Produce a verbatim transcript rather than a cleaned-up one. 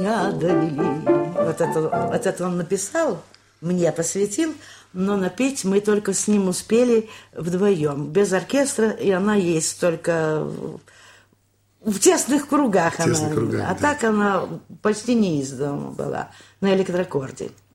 меня довели. Вот это, вот это он написал, мне посвятил, но напеть мы только с ним успели вдвоем, без оркестра, и она есть только в тесных кругах. В тесных она, кругах, а да. Так она почти не из дома была, на электрокорде.